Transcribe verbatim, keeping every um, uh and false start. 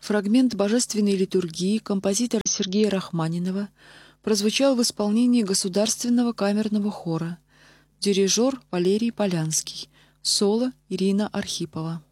Фрагмент божественной литургии композитора Сергея Рахманинова прозвучал в исполнении Государственного камерного хора. Дирижер Валерий Полянский. Соло Ирина Архипова.